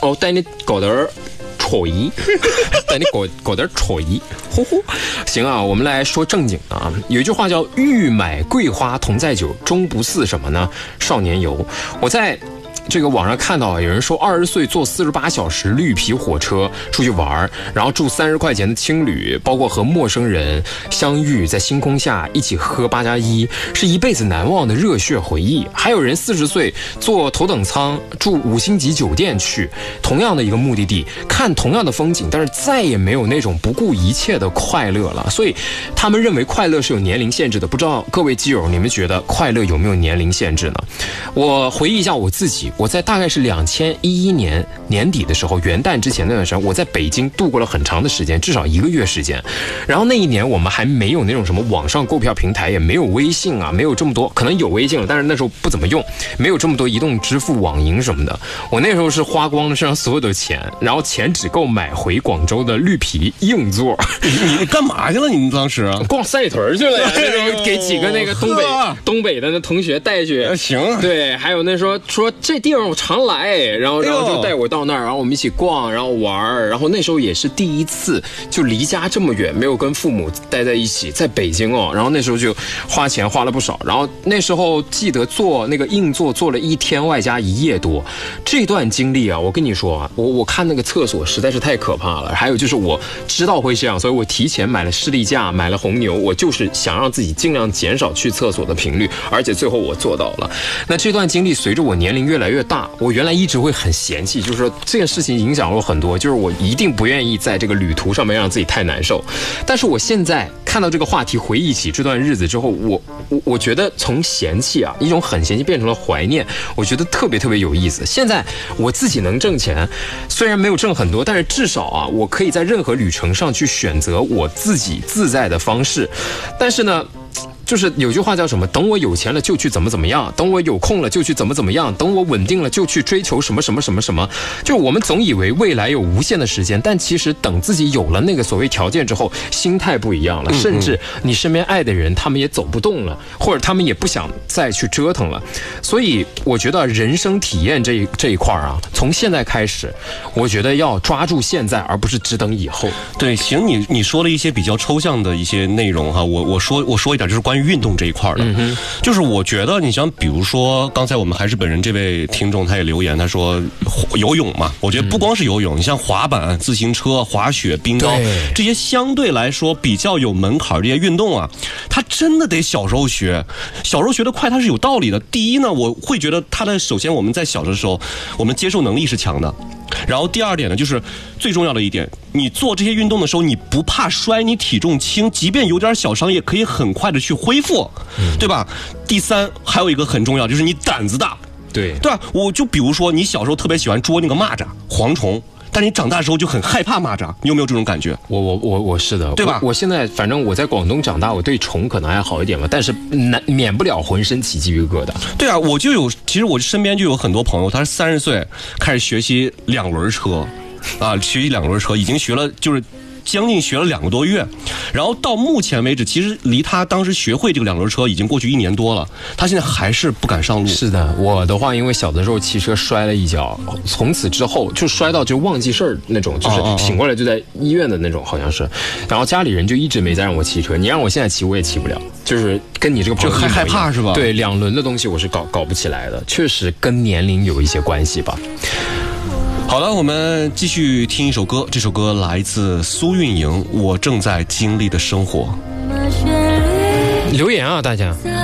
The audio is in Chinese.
哦，带你搞点儿锤，带你搞点锤，呼呼。行啊，我们来说正经的啊。有一句话叫"欲买桂花同载酒，终不似什么呢？少年游"。我在这个网上看到有人说20岁坐48小时绿皮火车出去玩，然后住30块钱的青旅，包括和陌生人相遇在星空下一起喝8+1，是一辈子难忘的热血回忆。还有人40岁坐头等舱住5星级酒店去，同样的一个目的地，看同样的风景，但是再也没有那种不顾一切的快乐了。所以他们认为快乐是有年龄限制的。不知道各位基友，你们觉得快乐有没有年龄限制呢？我回忆一下我自己，我在大概是2011年年底的时候，元旦之前那段时间，我在北京度过了很长的时间，至少1个月时间。然后那一年我们还没有那种什么网上购票平台，也没有微信啊，没有这么多，可能有微信了，但是那时候不怎么用，没有这么多移动支付、网银什么的。我那时候是花光了身上所有的钱，然后钱只够买回广州的绿皮硬座。 你干嘛去了？你当时逛三里屯去了呀？那时候给几个那个东北的那同学带去。 行， 对，还有那时候说这地方我常来，然后就带我到那儿，然后我们一起逛，然后玩，然后那时候也是第一次就离家这么远，没有跟父母待在一起，在北京哦，然后那时候就花钱花了不少，然后那时候记得坐那个硬座坐了1天外加1夜多，这段经历啊，我跟你说啊，我看那个厕所实在是太可怕了，还有就是我知道会这样，所以我提前买了士力架，买了红牛，我就是想让自己尽量减少去厕所的频率，而且最后我做到了。那这段经历随着我年龄越来越大，我原来一直会很嫌弃，就是说这件事情影响了我很多，就是我一定不愿意在这个旅途上面让自己太难受。但是我现在看到这个话题，回忆起这段日子之后，我觉得从嫌弃啊，一种很嫌弃变成了怀念，我觉得特别特别有意思。现在我自己能挣钱，虽然没有挣很多，但是至少啊，我可以在任何旅程上去选择我自己自在的方式。但是呢，就是有句话叫什么？等我有钱了就去怎么样，等我有空了就去怎么样，等我稳定了就去追求什么。就我们总以为未来有无限的时间，但其实等自己有了那个所谓条件之后，心态不一样了，甚至你身边爱的人他们也走不动了，或者他们也不想再去折腾了。所以我觉得人生体验这一块啊，从现在开始，我觉得要抓住现在，而不是只等以后。 对，行，你说了一些比较抽象的一些内容哈，我说一点，就是关于运动这一块的，就是我觉得你像比如说刚才我们还是本人这位听众他也留言，他说游泳嘛，我觉得不光是游泳，你像滑板、自行车、滑雪、冰刀这些相对来说比较有门槛这些运动啊，他真的得小时候学得快，它是有道理的。第一呢，我会觉得它的首先我们在小的时候我们接受能力是强的，然后第二点呢，就是最重要的一点，你做这些运动的时候你不怕摔，你体重轻，即便有点小伤也可以很快的去恢复，对吧？第三，还有一个很重要，就是你胆子大，对吧？我就比如说你小时候特别喜欢捉那个蚂蚱、蝗虫，但你长大之后就很害怕蚂蚱，你有没有这种感觉？ 我是的，对吧？我现在反正我在广东长大，我对虫可能还好一点吧，但是免不了浑身起鸡皮疙瘩。 对啊，其实我身边就有很多朋友，他是30岁开始学习2轮车，学习2轮车，已经学了就是将近学了2个多月，然后到目前为止，其实离他当时学会这个2轮车已经过去1年多了，他现在还是不敢上路。 是的，我的话，因为小的时候骑车摔了一跤，从此之后就摔到就忘记事儿那种，就是醒过来就在医院的那种，好像是。然后家里人就一直没再让我骑车，你让我现在骑我也骑不了，就是跟你这个朋友就害怕是吧？ 对，2轮的东西我是搞不起来的，确实跟年龄有一些关系吧。 好了，我们继续听一首歌，这首歌来自苏运莹，我正在经历的生活。 留言啊，大家。